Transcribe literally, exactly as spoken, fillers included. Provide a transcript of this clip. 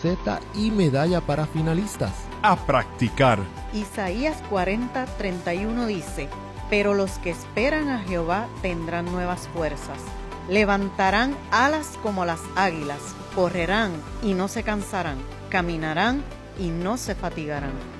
camiseta y medalla para finalistas. A practicar. Isaías cuarenta, treinta y uno dice: pero los que esperan a Jehová tendrán nuevas fuerzas. Levantarán alas como las águilas, correrán y no se cansarán, caminarán y no se fatigarán.